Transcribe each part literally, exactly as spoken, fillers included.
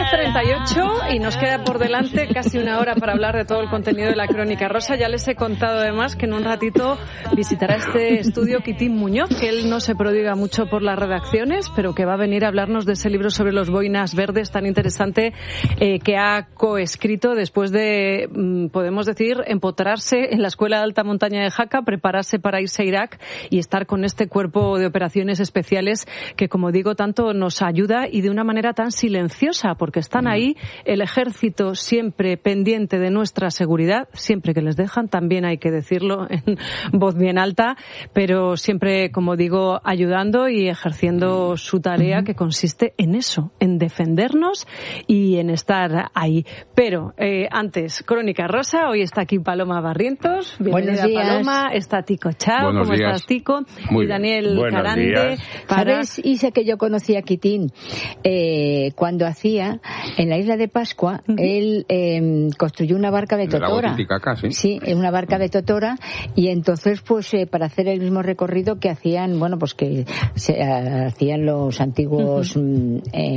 treinta y ocho y nos queda por delante casi una hora para hablar de todo el contenido de la Crónica Rosa. Ya les he contado además que en un ratito visitará este estudio Quitín Muñoz, que él no se prodiga mucho por las redacciones, pero que va a venir a hablarnos de ese libro sobre los boinas verdes tan interesante eh, que ha coescrito después de, mm, podemos decir, empotrarse en la Escuela de Alta Montaña de Jaca, prepararse para irse a Irak y estar con este cuerpo de operaciones especiales que, como digo, tanto nos ayuda y de una manera tan silenciosa, porque están ahí, el ejército siempre pendiente de nuestra seguridad, siempre que les dejan, también hay que decirlo en voz bien alta, pero siempre, como digo, ayudando y ejerciendo su tarea, que consiste en eso, en defendernos y en estar ahí. Pero eh, antes, Crónica Rosa, hoy está aquí Paloma Barrientos. Bienvenida, Paloma. Está Tico Chao. Buenos ¿Cómo días. estás, Tico? Muy y Daniel bien. Carande. Para... ¿Sabes, Isa, que yo conocí a Quitín eh, cuando hacía en la isla de Pascua? Uh-huh. Él eh, construyó una barca de totora. De la ¿sí? Sí, una barca de totora, y entonces pues eh, para hacer el mismo recorrido que hacían, bueno, pues que se uh, hacían los antiguos uh-huh. eh,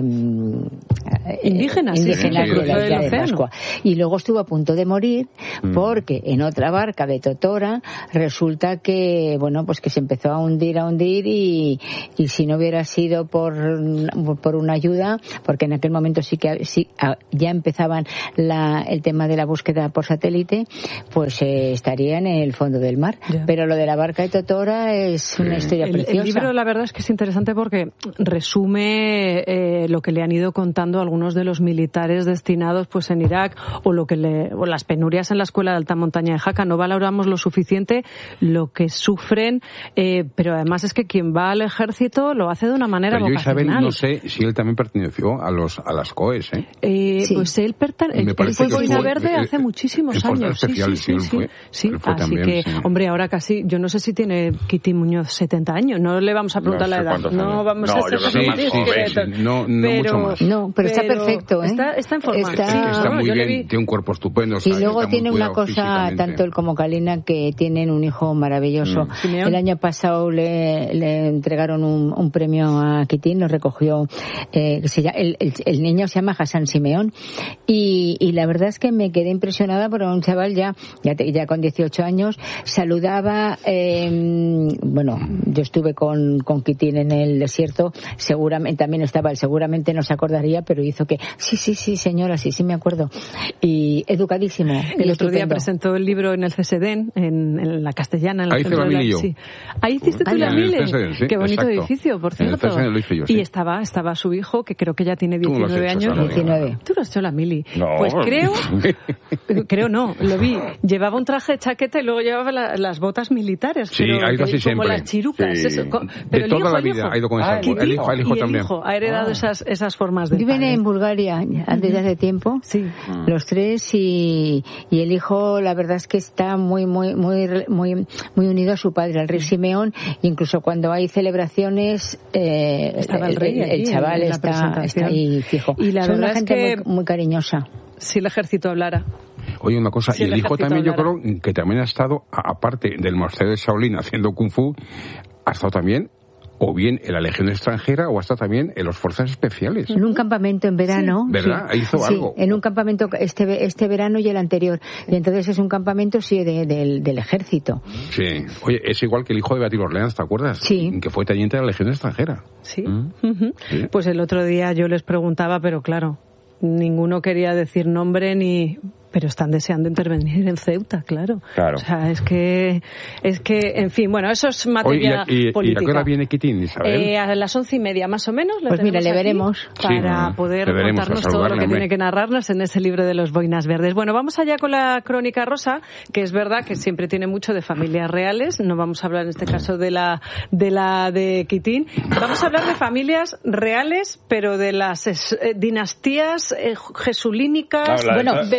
indígenas, indígenas sí, de la isla de de Pascua. Y luego estuvo a punto de morir uh-huh. porque en otra barca de totora resulta que, bueno, pues que se empezó a hundir, a hundir y, y si no hubiera sido por, por una ayuda, porque en aquel momento sí que sí, ya empezaban la, el tema de la búsqueda por satélite, pues eh, estaría en el fondo del mar. Ya. Pero lo de la barca de totora es una historia el, preciosa. El libro, la verdad es que es interesante porque resume eh, lo que le han ido contando algunos de los militares destinados pues en Irak, o lo que le, o las penurias en la Escuela de Alta Montaña de Jaca. No valoramos lo suficiente lo que sufren, eh, pero además es que quien va al ejército lo hace de una manera pero yo, vocacional. Isabel, no sé si él también perteneció a los a las COES, ¿eh? eh sí. Pues él, pertene- él fue boina verde eh, hace muchísimos en años. Sí, sí, sí, sí, sí, fue, sí. Él fue Así también, que, sí. hombre, ahora casi, yo no sé si tiene Quitín Muñoz setenta años, no le vamos a preguntar no la edad. No vamos no, a ser sí, sí, no, no pero, mucho más. No, pero está perfecto, ¿eh? Está, está en forma. Está, sí, está muy yo bien, vi... tiene un cuerpo estupendo. Y luego tiene una cosa, físicamente. tanto él como Kalina, que tienen un hijo maravilloso. Mm. El año pasado le, le entregaron un, un premio a Quitín, lo recogió, eh, se llama, el, el, el niño se llama Hassan Simeón, y, y la verdad es que me quedé impresionada porque un chaval ya, ya, ya con dieciocho años, saludaba, eh, bueno, yo estuve con, con Quitín en el desierto, seguramente, también estaba él, seguramente no se acordaría, pero hizo que, sí, sí, sí, señora, sí, sí me acuerdo. Y educadísimo. El y otro día estupendo. presentó el libro en el C S D N, en, en la castellana. En la Ahí hice la mili yo. Sí. Ahí hiciste tú la mili. Sí, qué bonito exacto. edificio, por cierto. En el C S D N lo hice yo, sí. Y estaba, estaba su hijo, que creo que ya tiene Tú diecinueve lo has hecho, años. diecinueve. Tú lo has hecho la mili. No. Pues creo, creo no, lo vi. Llevaba un traje de chaqueta y luego llevaba la, las botas militares. Sí, pero ha ido así como siempre. las chirucas. Sí. Eso. Pero de el toda hijo, la el vida hijo. ha ido con esa. Ah, el, el hijo, el hijo y también. el hijo ha heredado ah. esas, esas formas de Viven padre. en Bulgaria desde hace tiempo, sí. los tres, y, y el hijo, la verdad es que está muy, muy, muy, muy, muy unido a su padre, al rey Simeón. Incluso cuando hay celebraciones, eh, Estaba el rey, el, el chaval está, está ahí fijo. Y la Son verdad una gente es que muy, muy cariñosa. Si el ejército hablara. Oye, una cosa, si y el, el hijo también, hablara. yo creo que también ha estado, aparte del monasterio de Shaolin haciendo Kung Fu, ha estado también o bien en la Legión extranjera o hasta también en las fuerzas especiales. En un campamento en verano. Sí. ¿Verdad? Sí. Hizo sí, algo. en un campamento este este verano y el anterior. Y entonces es un campamento, sí, de, de, del ejército. Sí. Oye, es igual que el hijo de Beatriz Orleans, ¿te acuerdas? Sí. Que fue teniente de la Legión extranjera. Sí. ¿Mm? Uh-huh. Sí. Pues el otro día yo les preguntaba, pero claro, ninguno quería decir nombre ni... Pero están deseando intervenir en Ceuta, claro. Claro. O sea, es que, es que, en fin, bueno, eso es materia Oye, y, y, política. ¿Y a qué hora viene Quitín, Isabel? Eh, a las once y media, más o menos. Pues mira, le veremos. Para sí, poder veremos, contarnos todo lo que tiene que narrarnos en ese libro de los boinas verdes. Bueno, vamos allá con la Crónica Rosa, que es verdad que siempre tiene mucho de familias reales. No vamos a hablar en este caso de la de la de Quitín. Vamos a hablar de familias reales, pero de las es, eh, dinastías eh, jesulínicas. No, la, bueno, la, de, la, de,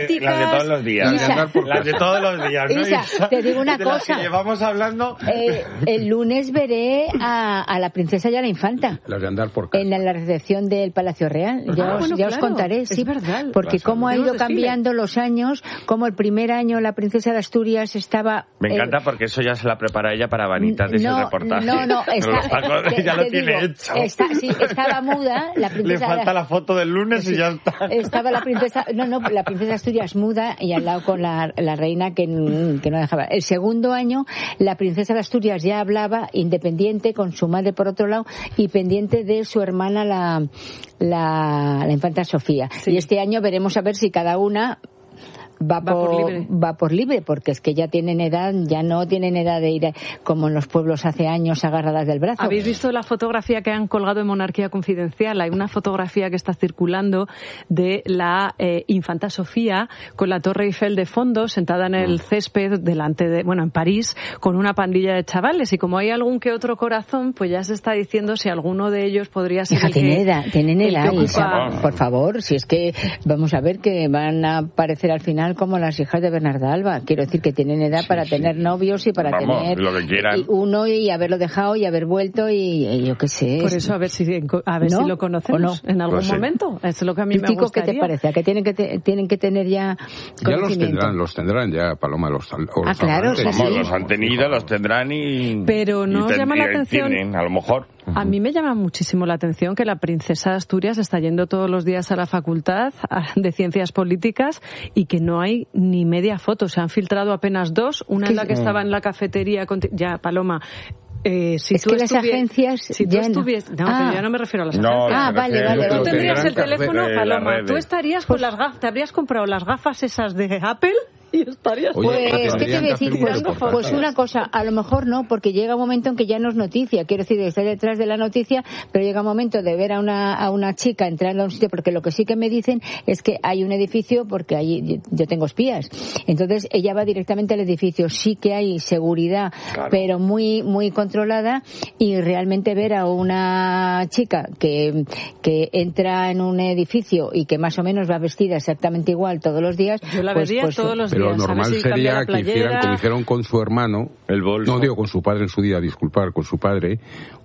políticas. Las de todos los días. Isa, las de todos los días, ¿no? Isa, Isa? te digo una de cosa. Las que llevamos hablando. Eh, el lunes veré a, a la princesa y a la infanta. Las de andar por casa. En la recepción del Palacio Real. Ya, Ah, os, bueno, ya claro, os contaré, sí. es verdad. Porque cómo ha ido Tenemos desfile. cambiando los años, como el primer año la princesa de Asturias estaba... Me encanta eh, porque eso ya se la prepara ella para Vanitas de ese no, reportaje. No, no, está, Los tacos te- ya te lo tiene digo, hecho. está- sí, estaba muda, la Le princesa... falta la foto del lunes y ya está. Estaba la princesa, no, no, la princesa de Asturias muda y al lado con la, la reina que, que no dejaba. El segundo año, la princesa de Asturias ya hablaba independiente con su madre por otro lado y pendiente de su hermana la, la, la infanta Sofía. Sí. Y este año veremos a ver si cada una Va, Va por por, libre. va por libre, porque es que ya tienen edad, ya no tienen edad de ir a- como en los pueblos hace años agarradas del brazo. ¿Habéis visto la fotografía que han colgado en Monarquía Confidencial? Hay una fotografía que está circulando de la eh, infanta Sofía con la Torre Eiffel de fondo, sentada en el césped delante de, bueno, en París, con una pandilla de chavales. Y como hay algún que otro corazón, pues ya se está diciendo si alguno de ellos podría ser Hija, el que, tienen edad, tienen el que edad, ocupa- Isa, por favor, si es que vamos a ver que van a aparecer al final como las hijas de Bernarda Alba. Quiero decir que tienen edad para sí. tener novios y para Vamos, tener lo que quieran. y uno y haberlo dejado y haber vuelto y, y yo qué sé. Por eso a ver si a ver ¿No? si lo conocemos ¿O no? en algún Pues sí. momento. Es lo que a mí ¿Y me Tico, qué gustaría. te parece? ¿A que tienen que te- tienen que tener ya Ya los conocimiento? tendrán, los tendrán ya, Paloma, los, los Ah, claro, habrán sí, Vamos, sí. los han tenido, los tendrán y... Pero ¿no y os llama la tendrían- atención? tienen, a lo mejor. A mí me llama muchísimo la atención que la princesa de Asturias está yendo todos los días a la facultad de Ciencias Políticas y que no hay ni media foto. Se han filtrado apenas dos. Una en la que estaba en la cafetería. Con... Ya, Paloma. Eh, si Es tú que las estuvies- agencias si tú ya no. estuvies- no, Ah. pero yo no me refiero a las No, agencias. Ah, me vale, refiero- vale, Tú vale. tendrías el Tendrán teléfono, de las Paloma. redes. Tú estarías con las gafas, te habrías comprado las gafas esas de Apple y estarías... Oye, Pues, tendrían ¿qué te voy a que decir? hacer un Pues, reportaje. pues una cosa, a lo mejor no, porque llega un momento en que ya no es noticia. Quiero decir, está detrás de la noticia, pero llega un momento de ver a una, a una chica entrando a un sitio, porque lo que sí que me dicen es que hay un edificio, porque ahí yo tengo espías. Entonces, ella va directamente al edificio. Sí que hay seguridad, Claro. pero muy, muy controlada, y realmente ver a una chica que, que entra en un edificio y que más o menos va vestida exactamente igual todos los días, Yo la pues, vería pues, todos los Pero lo días. a ver normal si cambia sería la que hicieran playera. como hicieron con su hermano, El bolso. no digo con su padre en su día, disculpar, con su padre,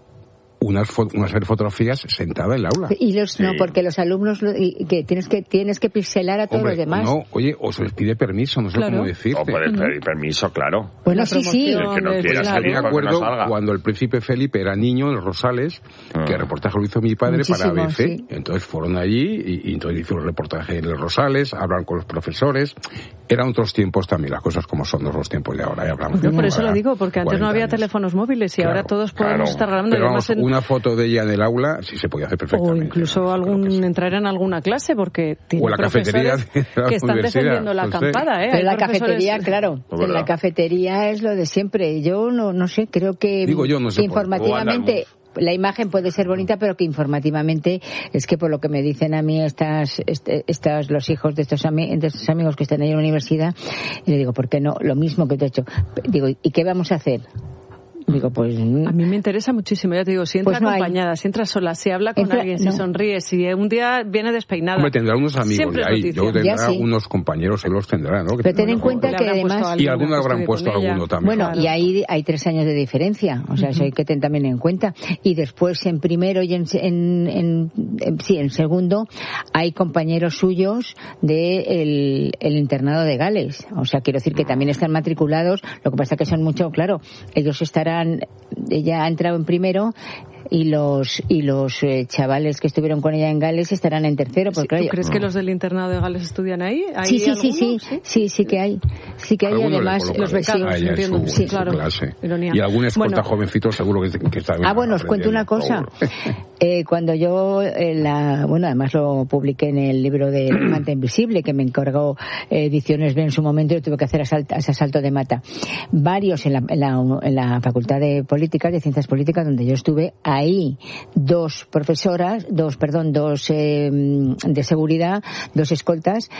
unas, fo- una serie de fotografías sentada en el aula. Y los, no, Sí. porque los alumnos, lo- y que tienes que tienes que pixelar a todos Hombre, los demás. no, oye, o se les pide permiso, no sé Claro. cómo decirte. O puedes pedir permiso, claro. Bueno, La sí, sí. promoción El que no de- quiera claro. salir, Yo me porque acuerdo no salga. cuando el príncipe Felipe era niño en los Rosales, Ah. que el reportaje lo hizo mi padre Muchísimo, para A B C. sí. Entonces fueron allí y, y entonces hicieron el reportaje en los Rosales, hablan con los profesores. Eran otros tiempos también, las cosas como son, no los tiempos de ahora. Ya hablamos Yo de por eso ahora lo digo, porque antes no cuarenta había años. teléfonos móviles y Claro, ahora todos podemos claro. estar grabando. y Pero además vamos, en- una foto de ella en el aula sí se podía hacer o perfectamente. incluso ¿no? algún Creo que sí. entrar en alguna clase, porque tiene O la cafetería profesores de la que están universidad, defendiendo la no sé. acampada, ¿eh? Pero Hay la profesores- cafetería, claro, Es en verdad. la cafetería es lo de siempre. Yo no, no sé, creo que, Digo yo, no sé que por- informativamente o la imagen puede ser bonita, pero que informativamente es que por lo que me dicen a mí estas, este- estas los hijos de estos, ami- de estos amigos que están ahí en la universidad, y le digo, ¿por qué no? Lo mismo que te he hecho. Digo, ¿y qué vamos a hacer? Digo, pues... A mí me interesa muchísimo, ya te digo, si entra Pues no hay. acompañada, si entra sola, si habla con Entra- alguien, si no. sonríe, si un día viene despeinada. Hombre, tendrá unos amigos Siempre de es ahí. noticia. Yo tendrá Ya sí. unos compañeros, él los tendrá, ¿no? Que Pero ten en tendrán cuenta Le mejor. que habrán puesto además- a Y alguien algunos que habrán estudie puesto con ella. alguno también. Bueno, Claro. y ahí hay tres años de diferencia, o sea, eso hay que tener también en cuenta. Y después, en primero y en, en, en- en- sí, en segundo, hay compañeros suyos del el, el internado de Gales. O sea, quiero decir que también están matriculados, lo que pasa que son mucho, claro, ellos estarán, ella ha entrado en primero, y los y los eh, chavales que estuvieron con ella en Gales estarán en tercero. Sí, Porque, ¿Tú claro, crees que los del internado de Gales estudian ahí? ¿Hay Sí, sí, sí, sí, algunos? sí, sí que hay, sí que hay. Algunos le Además, colocan los becados, a ella en entiendo. su- Sí, en su claro. clase. Ironía. Y algún escolta Bueno. jovencito seguro que, que está bien Ah, bueno, os cuento una cosa. aprendiendo, Eh, cuando yo, eh, la, bueno, además lo publiqué en el libro de Manta Invisible, que me encargó eh, Ediciones B en su momento, y tuve que hacer asalt- ese asalto de mata. Varios en la, en, la, en la Facultad de Políticas, de Ciencias Políticas, donde yo estuve, ahí dos profesoras, dos, perdón, dos eh, de seguridad, dos escoltas,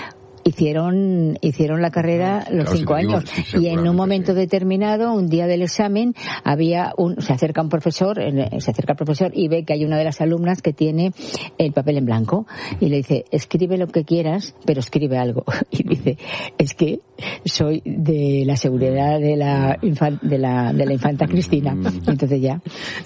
hicieron hicieron la carrera los claro, cinco si digo, años sí, y en un momento sí. determinado, un día del examen, había un se acerca un profesor, se acerca el profesor y ve que hay una de las alumnas que tiene el papel en blanco y le dice, escribe lo que quieras, pero escribe algo. Y dice, es que soy de la seguridad de la infan, de la de la infanta Cristina. Entonces ya.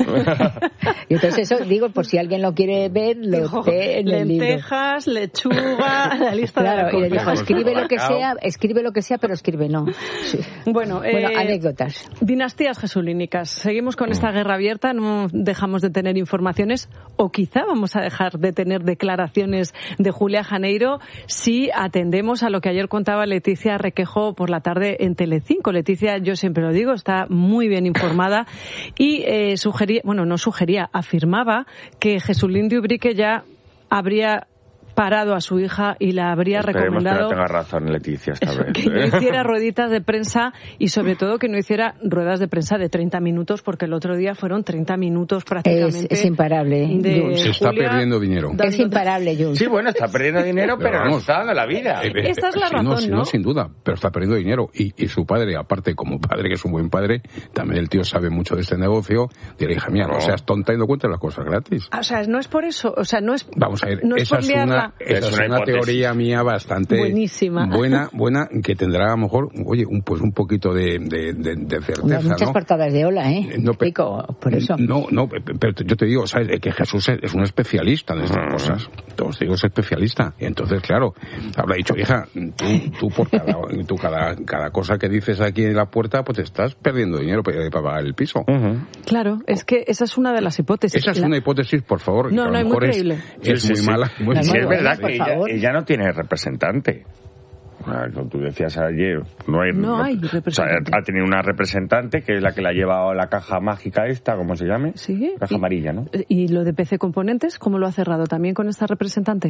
Y entonces eso digo, por si alguien lo quiere ver, lo Dijo, ve en el libro. lentejas, lechuga, la lista Claro, de y le la dijo, escribe lo que sea, escribe lo que sea, pero escribe no. Sí. Bueno, eh, bueno, anécdotas. Dinastías jesulínicas. Seguimos con esta guerra abierta, no dejamos de tener informaciones, o quizá vamos a dejar de tener declaraciones de Julia Janeiro si atendemos a lo que ayer contaba Leticia Requejo por la tarde en Telecinco. Leticia, yo siempre lo digo, está muy bien informada y eh, sugería, bueno, no sugería, afirmaba que Jesulín de Ubrique ya habría parado a su hija y la habría Esperemos recomendado que no tenga razón Leticia esta vez, que no ¿eh? hiciera rueditas de prensa y sobre todo que no hiciera ruedas de prensa de treinta minutos, porque el otro día fueron treinta minutos prácticamente. Es, es imparable, de Jules. Se está Julia perdiendo dinero. dando- Es imparable, Jules. Sí, bueno, está perdiendo dinero, pero, Pero no vamos. está dando la vida. Eh, eh, Esta es la sí, razón, sí, ¿no? Sin duda, pero está perdiendo dinero. Y, y su padre, aparte, como padre, que es un buen padre, también el tío sabe mucho de este negocio, diré, hija mía, no, No. seas tonta y no cuentes las cosas gratis. O sea, no es por eso, o sea, no es Vamos a ver, no es esa por es liarla. una, esa Es es una una hipótesis. teoría mía bastante Buenísima. buena, buena, que tendrá a lo mejor, oye, un, pues un poquito de, de, de, de certeza, Unas muchas ¿no? portadas de ola, ¿eh? No, pe- Pico, por eso. No, no, pe- pero yo te digo, ¿sabes? Que Jesús es, es un especialista en estas cosas. Te os digo, es especialista. Y entonces, claro, habrá dicho, hija, tú, tú por cada, tú cada, cada cosa que dices aquí en la puerta, pues te estás perdiendo dinero para, para pagar el piso. Ujú. Claro, es que esa es una de las hipótesis. Esa es La- una hipótesis, por favor, No, que a no, lo es muy mejor es, creíble. es Sí, muy sí, sí. mala. Muy No, Sí, muy es buena, verdad por que ella, favor. ella no tiene representante. Ah, como tú decías ayer, no hay, No hay o sea, representante. ha tenido una representante que es la que la ha llevado a la caja mágica esta, ¿cómo se llame? Sí. Caja y- amarilla, ¿no? ¿Y lo de P C Componentes, cómo lo ha cerrado? ¿También con esta representante?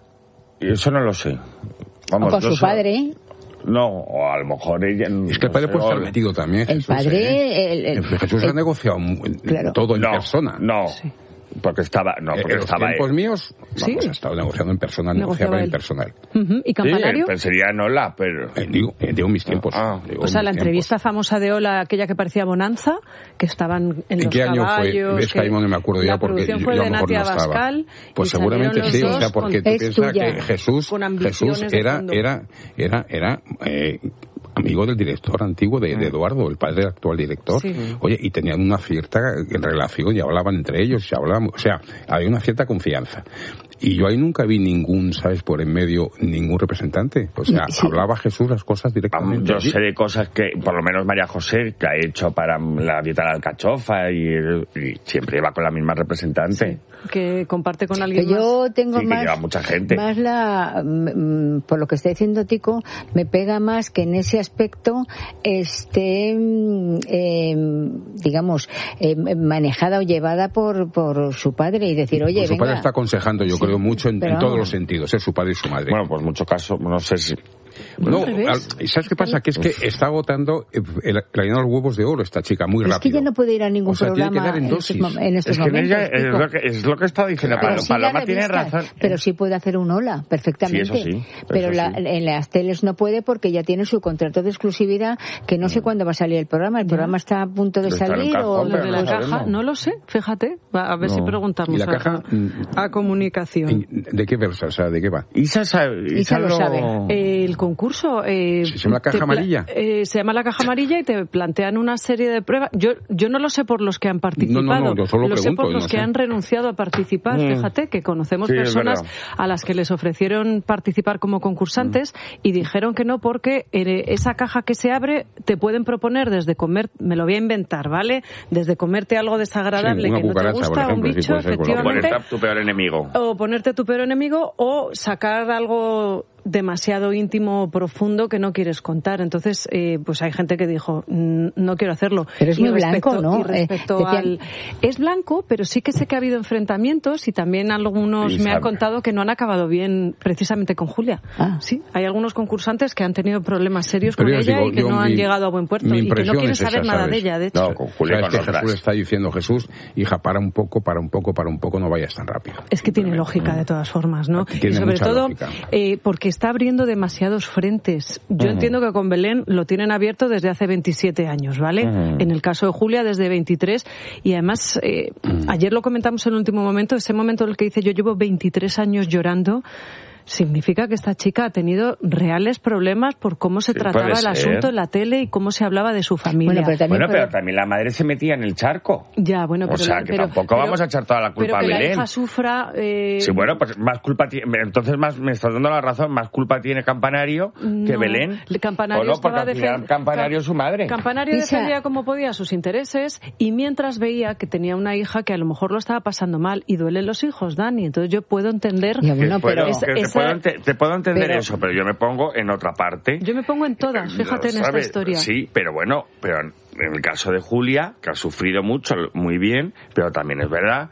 Y eso no lo sé. O Vamos, con no su sé. padre, No, o a lo mejor ella... Es que el padre puede estar metido también. el Jesús, ¿eh? padre... El, el- Jesús el- ha negociado mu- Claro. todo en no, persona. No, Sí. porque estaba... No, Eh, porque en los estaba... tiempos míos, Sí. vamos, ha estado negociando en persona, Negociaba negociaba en él. personal. Ujú. ¿Y Sí, Campanario? pero sería Nola, pero... Eh, digo, eh, digo mis tiempos. Ah. digo O sea, mis la tiempos. entrevista famosa de Ola, aquella que parecía Bonanza, que estaban en ¿En los qué año fue? caballos. Ves que ahí no me acuerdo la ya porque producción yo, fue yo a de lo mejor Natia no estaba. Bascal. Pues y salieron seguramente los sí, o dos sea, porque con- tú Es piensas tuya. que Jesús, Con ambiciones Jesús de era, fondo. era, era, era, eh, amigo del director antiguo de, de Eduardo, el padre del actual director. Sí. Oye, y tenían una cierta relación y hablaban entre ellos, y hablaban, o sea, había una cierta confianza. Y yo ahí nunca vi ningún, ¿sabes?, por en medio, ningún representante. O sea, Sí. hablaba Jesús las cosas Vamos, directamente. yo allí. sé de cosas que, por lo menos María José, que ha hecho para la dieta de la alcachofa y, y siempre va con la misma representante. Que comparte con que alguien yo más. tengo Sí, que más, lleva mucha gente. más la, mm, por lo que está diciendo Tico, me pega más que en ese aspecto esté, mm, eh, digamos, eh, manejada o llevada por, por su padre y decir, oye, Pues su venga. padre está aconsejando, yo Sí, creo, mucho en, pero en todos vamos. los sentidos, es su padre y su madre. Bueno, pues mucho caso, no sé si... No, al revés. al- ¿sabes qué pasa? Que es que está agotando eh, el, la llenado los huevos de oro esta chica muy Es que rápido. ya no puede ir a ningún O sea, tiene que programa dar en en estos, dosis. mom- en estos Es que en momentos. ella es Tico. lo que, es lo que está diciendo Pero Paloma. sí la Paloma tiene revistas, razón. pero sí puede hacer un hola perfectamente. Sí, eso sí, pero eso la- sí. en las teles no puede porque ya tiene su contrato de exclusividad que no sé cuándo va a salir el programa. El programa está a punto de Está en un salir cajón, o Lo pero de la no caja, sabemos. no lo sé, fíjate. Va, a ver No. si preguntamos ¿Y la a, caja? a comunicación. ¿En- ¿De qué versa? O sea, ¿de qué va? Isa, sabe, Isa lo sabe. Eh, el concurso eh, ¿Se llama la caja te pla- amarilla? eh, se llama la caja amarilla y te plantean una serie de pruebas. Yo yo no lo sé por los que han participado, No, no, no, yo solo lo sé pregunto, por los no que sé. han renunciado a participar. Mm. Fíjate que conocemos Sí, es personas verdad. a las que les ofrecieron participar como concursantes Mm. y dijeron que no porque eh, esa caja que se abre te pueden proponer desde comer, me lo voy a inventar, ¿vale? Desde comerte algo desagradable Sí, una que no te cucaracha, por gusta, un ejemplo, sí bicho, puede ser, por lo efectivamente. Ponerte a tu peor enemigo. O ponerte tu peor enemigo o sacar algo demasiado íntimo o profundo que no quieres contar. Entonces, eh, pues hay gente que dijo, "Mm, no quiero hacerlo". Pero es Y muy respecto- blanco, ¿no? y respecto Eh, decían- al... Es blanco, pero sí que sé que ha habido enfrentamientos y también algunos Y me han sabe. contado que no han acabado bien precisamente con Julia. Ah. Sí, hay algunos concursantes que han tenido problemas serios Pero con yo os ella digo, y que yo no han mi- llegado a buen puerto mi y que no impresión quieren es saber esa, nada ¿sabes? de ella, de hecho. No, con Julia y ¿Sabes con que otras. Jesús está diciendo, Jesús, hija, para un poco, para un poco, para un poco, no vayas tan rápido. Es que tiene lógica de todas formas, ¿no? Tiene y sobre mucha todo lógica. eh, porque está abriendo demasiados frentes. Yo uh-huh. entiendo que con Belén lo tienen abierto desde hace veintisiete años, ¿vale? Uh-huh. En el caso de Julia desde veintitrés, y además eh, uh-huh. ayer lo comentamos en el último momento, ese momento en el que dice yo llevo veintitrés años llorando. Significa que esta chica ha tenido reales problemas por cómo se sí, trataba el asunto en la tele y cómo se hablaba de su familia. Bueno, pero también, bueno, pero también la madre se metía en el charco. Ya, bueno, pero... O sea, que pero, tampoco pero, vamos a echar toda la culpa a Belén. Pero que la hija sufra... Eh... Sí, bueno, pues más culpa tiene... Entonces más me estás dando la razón, más culpa tiene Campanario no, que Belén. Campanario ¿O no? Porque estaba al final defen... Campanario es su madre. Campanario Esa... defendía como podía sus intereses y mientras veía que tenía una hija que a lo mejor lo estaba pasando mal y duelen los hijos, Dani. Entonces yo puedo entender... Ya, bueno, pero pero... es, que esa... te, puedo ente... te puedo entender pero, eso, pero yo me pongo en otra parte. Yo me pongo en todas, fíjate en esta historia. Sí, pero bueno, pero en el caso de Julia, que ha sufrido mucho, muy bien, pero también es verdad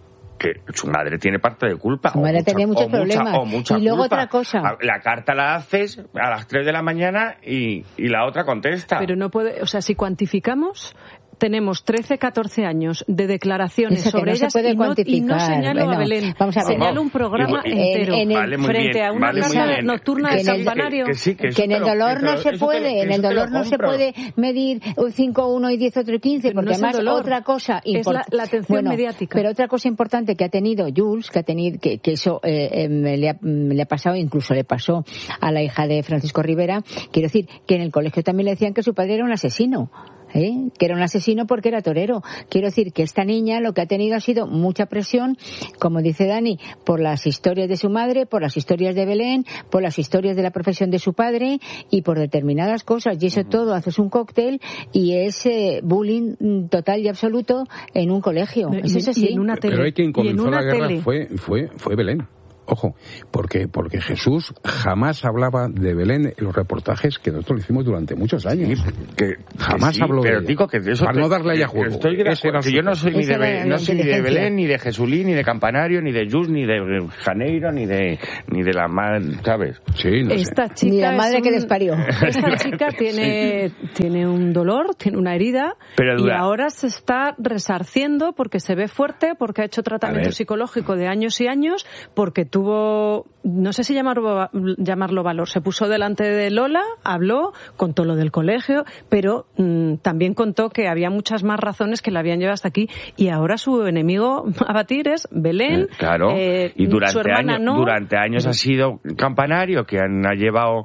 que su madre tiene parte de culpa. Su madre mucha, tenía muchos o problemas. Mucha, o mucha y luego culpa. Otra cosa. La carta la haces a las tres de la mañana y, y la otra contesta. Pero no puede, o sea, si cuantificamos... Tenemos trece, catorce años de declaraciones sobre no ellas y no, y no señalo bueno, a Belén. Vamos a ver. Señalo un programa y, entero en, en vale, frente bien, a una vale, casa nocturna de Campanario. Que, que, sí, que, que en el dolor no se puede, en el dolor no se puede medir cinco uno y diez otro y quince, porque no además dolor, otra cosa es la, la atención bueno, mediática. Pero otra cosa importante que ha tenido Jules, que ha tenido que, que eso eh, eh, le, ha, le ha pasado, incluso le pasó a la hija de Francisco Rivera, quiero decir que en el colegio también le decían que su padre era un asesino. ¿Eh? que era un asesino porque era torero. Quiero decir que esta niña lo que ha tenido ha sido mucha presión, como dice Dani, por las historias de su madre, por las historias de Belén, por las historias de la profesión de su padre y por determinadas cosas, y eso todo haces un cóctel y es eh, bullying total y absoluto en un colegio. Pero, eso es así. En una tele. Pero hay quien comenzó la guerra tele. fue, fue, fue Belén. Ojo, porque porque Jesús jamás hablaba de Belén en los reportajes que nosotros lo hicimos durante muchos años. Sí, que, jamás que sí, habló pero de digo que eso para te, no darle que, ya juego. Estoy de acuerdo, que yo no soy ni de, Belén, no soy ni de Belén, ni de Jesulín, ni de Campanario, ni de Jus, ni de Janeiro, ni de ni de la madre, ¿sabes? Sí, no Esta sé. chica ni la madre un, que les parió. Esta chica tiene, sí. tiene un dolor, tiene una herida pero y ahora se está resarciendo porque se ve fuerte, porque ha hecho tratamiento psicológico de años y años, porque tuvo... No sé si llamarlo, llamarlo valor. Se puso delante de Lola, habló, contó lo del colegio, pero mmm, también contó que había muchas más razones que la habían llevado hasta aquí y ahora su enemigo a batir es Belén. Eh, claro, eh, y durante su hermana años, no. durante años ha sido Campanario que han, ha llevado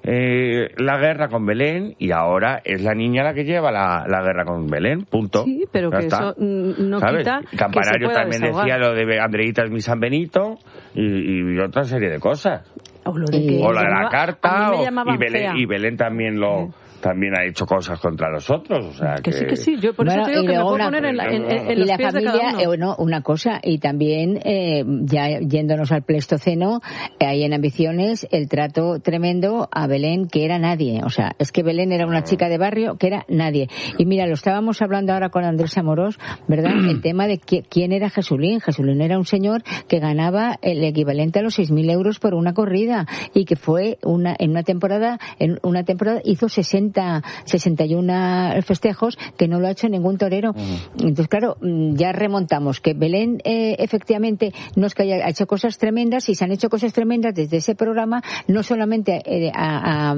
eh, la guerra con Belén y ahora es la niña la que lleva la, la guerra con Belén, punto. Sí, pero ya que está. eso no ¿sabes? quita Campanario que se pueda también desahogar. decía lo de Andreita es mi San Benito y, y otra serie de cosas. O, lo de que o la de llamaba, la carta o, y, Belén, fea. y Belén también lo... Sí. También ha hecho cosas contra los otros, o sea que... que sí, que sí, yo por bueno, eso te digo que me puedo una, poner en, la, en, en y los la pies familia, de cada uno. Eh, no, una cosa, y también, eh, ya yéndonos al Pleistoceno, eh, hay en Ambiciones el trato tremendo a Belén, que era nadie, o sea, es que Belén era una chica de barrio que era nadie. Y mira, lo estábamos hablando ahora con Andrés Amorós, ¿verdad? El tema de que, quién era Jesulín. Jesulín era un señor que ganaba el equivalente a los seis mil euros por una corrida, y que fue una, en una temporada, en una temporada hizo sesenta, sesenta y uno festejos que no lo ha hecho ningún torero. Uh-huh. Entonces, claro, ya remontamos que Belén eh, efectivamente no es que haya hecho cosas tremendas, y se han hecho cosas tremendas desde ese programa, no solamente eh, a, a,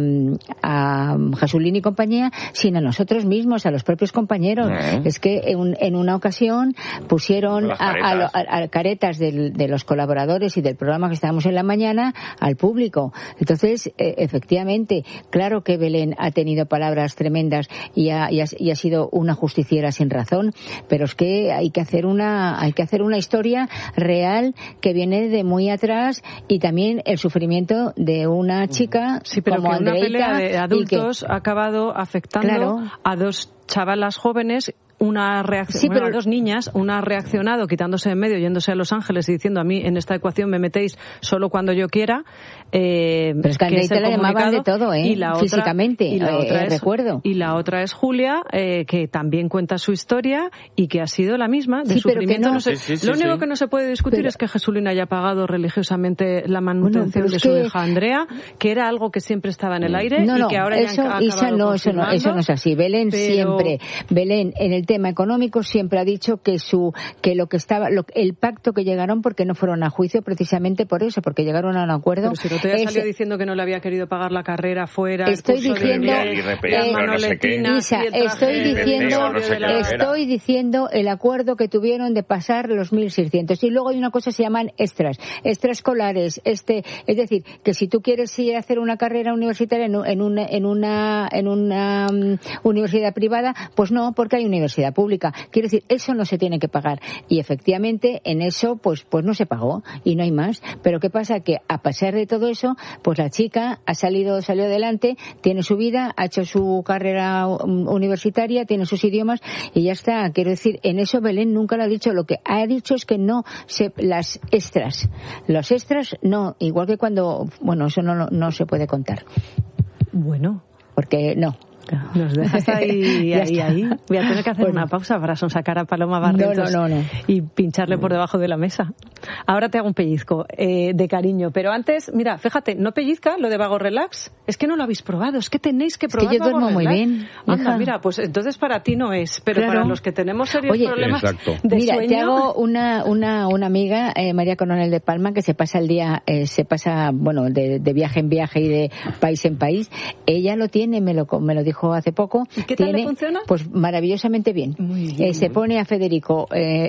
a Jesulín y compañía, sino a nosotros mismos, a los propios compañeros. Uh-huh. Es que en, en una ocasión pusieron a, a, a, a caretas del, de los colaboradores y del programa que estábamos en la mañana al público. Entonces, eh, efectivamente, claro que Belén ha tenido palabras tremendas y ha, y, ha, y ha sido una justiciera sin razón, pero es que hay que hacer una hay que hacer una historia real que viene de muy atrás, y también el sufrimiento de una chica sí, pero como que una Andreita, pelea de adultos que, ha acabado afectando claro, a dos chavalas jóvenes. Una reacción, sí, bueno, pero... dos niñas, una ha reaccionado quitándose en medio, yéndose a Los Ángeles y diciendo a mí en esta ecuación me metéis solo cuando yo quiera. Eh, pero es que a Andreita la llamaban de todo, ¿eh? Y la otra, físicamente, y la otra eh, es, recuerdo. Y la otra es Julia, eh, que también cuenta su historia y que ha sido la misma, de sí, sufrimiento. No... No sé, sí, sí, lo sí, único sí. que no se puede discutir pero... es que Jesulín haya pagado religiosamente la manutención bueno, de su que... hija Andrea, que era algo que siempre estaba en el aire no, y no, que ahora eso, ya han Isa, no, eso no, eso no es así. Belén pero... siempre, Belén en el tema tema económico siempre ha dicho que su que lo que estaba lo, el pacto que llegaron, porque no fueron a juicio precisamente por eso, porque llegaron a un acuerdo. Pero si no te salió diciendo que no le había querido pagar la carrera fuera. Estoy diciendo, de, eh, no sé Isa, estoy diciendo, no sé estoy diciendo el acuerdo que tuvieron de pasar los mil seiscientos. Y luego hay una cosa que se llaman extras, extraescolares. Este, es decir, que si tú quieres ir a hacer una carrera universitaria en, en una en una en una um, universidad privada, pues no, porque hay universidad pública. Quiero decir, eso no se tiene que pagar. Y efectivamente en eso pues pues no se pagó y no hay más. Pero qué pasa, que a pesar de todo eso, pues la chica ha salido salió adelante, tiene su vida, ha hecho su carrera universitaria, tiene sus idiomas y ya está. Quiero decir, en eso Belén nunca lo ha dicho. Lo que ha dicho es que no se las extras, los extras no, igual que cuando, bueno, eso no no se puede contar. Bueno, porque no. Nos dejas ahí, ahí, ahí. Voy a tener que hacer bueno. una pausa para sonsacar a Paloma Barrientos no, no, no, no. y pincharle por debajo de la mesa. Ahora te hago un pellizco eh, de cariño, pero antes, mira, fíjate, no pellizca lo de Vago Relax, es que no lo habéis probado, es que tenéis que probar. Es que yo duermo muy bien. Anda, mira, pues entonces para ti no es, pero claro. para los que tenemos serios Oye, problemas exacto. de mira, sueño. Te hago una una una amiga, eh, María Coronel de Palma, que se pasa el día, eh, se pasa, bueno, de, de viaje en viaje y de país en país. Ella lo tiene, me lo me lo dijo hace poco. ¿Y qué tal tiene, le funciona? Pues maravillosamente bien. Muy bien. Eh, se pone a Federico eh,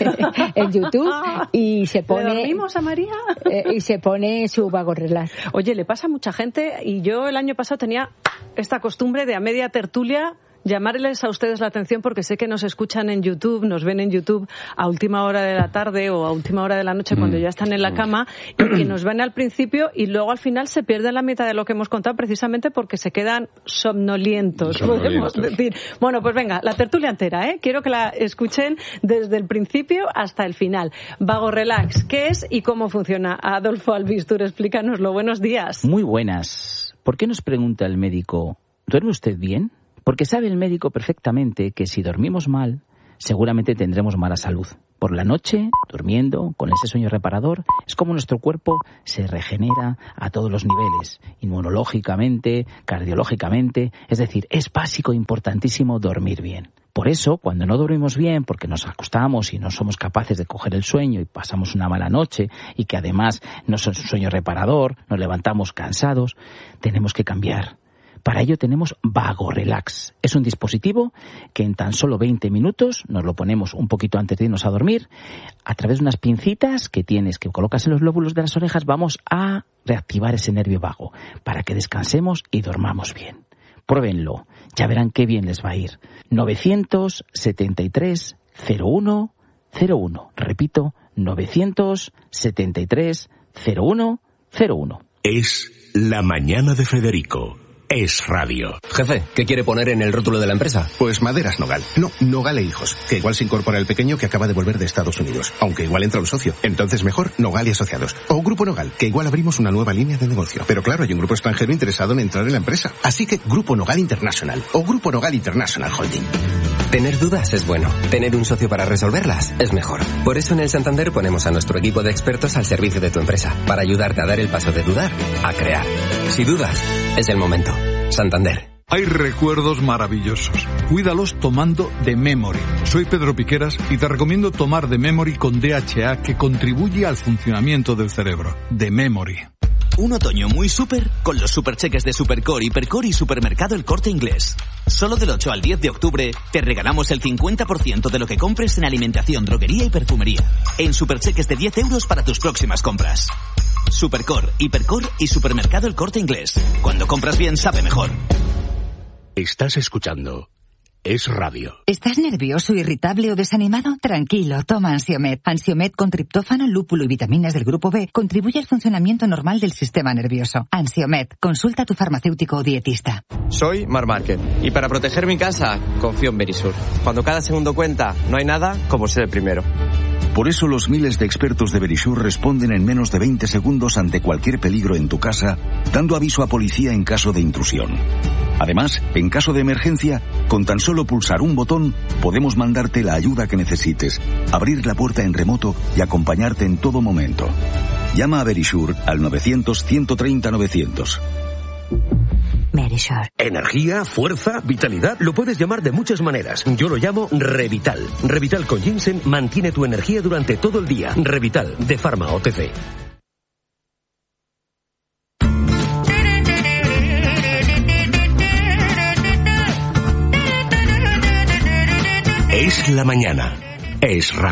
en YouTube y se pone. ¿Le dormimos a María? Eh, y se pone su Vago Relax. Oye, le pasa a mucha gente y yo el año pasado tenía esta costumbre de a media tertulia llamarles a ustedes la atención, porque sé que nos escuchan en YouTube, nos ven en YouTube a última hora de la tarde o a última hora de la noche cuando ya están en la cama, y que nos ven al principio y luego al final se pierden la mitad de lo que hemos contado, precisamente porque se quedan somnolientos, somnolientos, podemos decir. Bueno, pues venga, la tertulia entera, ¿eh? Quiero que la escuchen desde el principio hasta el final. Vago Relax, ¿qué es y cómo funciona? Adolfo Albistur, explícanoslo. Buenos días. Muy buenas. ¿Por qué nos pregunta el médico, ¿duerme usted bien? Porque sabe el médico perfectamente que si dormimos mal, seguramente tendremos mala salud. Por la noche, durmiendo, con ese sueño reparador, es como nuestro cuerpo se regenera a todos los niveles, inmunológicamente, cardiológicamente, es decir, es básico e importantísimo dormir bien. Por eso, cuando no dormimos bien, porque nos acostamos y no somos capaces de coger el sueño y pasamos una mala noche, y que además no es un sueño reparador, nos levantamos cansados, tenemos que cambiar. Para ello tenemos Vago Relax. Es un dispositivo que en tan solo veinte minutos nos lo ponemos un poquito antes de irnos a dormir. A través de unas pincitas que tienes, que colocas en los lóbulos de las orejas, vamos a reactivar ese nervio vago para que descansemos y dormamos bien. Pruébenlo, ya verán qué bien les va a ir. novecientos setenta y tres cero uno cero uno. Repito, novecientos setenta y tres cero uno cero uno. Es La Mañana de Federico. Es radio. Jefe, ¿qué quiere poner en el rótulo de la empresa? Pues Maderas Nogal. No, Nogal e Hijos. Que igual se incorpora el pequeño que acaba de volver de Estados Unidos. Aunque igual entra un socio. Entonces mejor Nogal y Asociados. O Grupo Nogal, que igual abrimos una nueva línea de negocio. Pero claro, hay un grupo extranjero interesado en entrar en la empresa. Así que Grupo Nogal International. O Grupo Nogal International Holding. Tener dudas es bueno. Tener un socio para resolverlas es mejor. Por eso en el Santander ponemos a nuestro equipo de expertos al servicio de tu empresa. Para ayudarte a dar el paso de dudar a crear. Si dudas, es el momento. Santander. Hay recuerdos maravillosos. Cuídalos tomando The Memory. Soy Pedro Piqueras y te recomiendo tomar The Memory con D H A, que contribuye al funcionamiento del cerebro. The Memory. Un otoño muy súper con los supercheques de Supercore, Hipercore y Supermercado El Corte Inglés. Solo del ocho al diez de octubre te regalamos el cincuenta por ciento de lo que compres en alimentación, droguería y perfumería. En supercheques de diez euros para tus próximas compras. Supercore, Hipercore y Supermercado El Corte Inglés. Cuando compras bien, sabe mejor. Estás escuchando Es Radio. ¿Estás nervioso, irritable o desanimado? Tranquilo, toma Ansiomed. Ansiomed con triptófano, lúpulo y vitaminas del grupo B contribuye al funcionamiento normal del sistema nervioso. Ansiomed, consulta a tu farmacéutico o dietista. Soy Mar Márquez y para proteger mi casa confío en Verisur. Cuando cada segundo cuenta, no hay nada como ser el primero. Por eso los miles de expertos de Verisur responden en menos de veinte segundos ante cualquier peligro en tu casa, dando aviso a policía en caso de intrusión. Además, en caso de emergencia, con tan solo pulsar un botón, podemos mandarte la ayuda que necesites, abrir la puerta en remoto y acompañarte en todo momento. Llama a Verisur al novecientos ciento treinta novecientos. Verisure. Energía, fuerza, vitalidad, lo puedes llamar de muchas maneras. Yo lo llamo Revital. Revital con ginseng mantiene tu energía durante todo el día. Revital, de Pharma O T C. Es la mañana. Es radio.